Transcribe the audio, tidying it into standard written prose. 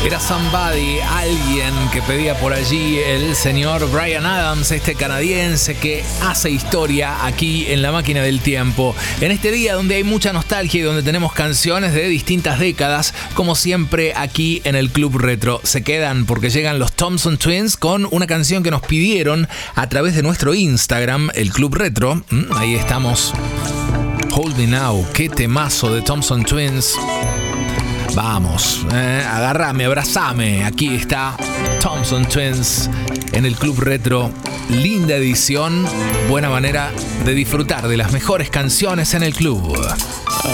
Era Somebody, alguien que pedía por allí el señor Bryan Adams, este canadiense que hace historia aquí en La Máquina del Tiempo. En este día donde hay mucha nostalgia y donde tenemos canciones de distintas décadas, como siempre aquí en el Club Retro. Se quedan porque llegan los Thompson Twins con una canción que nos pidieron a través de nuestro Instagram, el Club Retro. Ahí estamos. Hold Me Now, qué temazo de Thompson Twins. Vamos, agárrame, abrazame. Aquí está Thompson Twins en el Club Retro. Linda edición, buena manera de disfrutar de las mejores canciones en el club.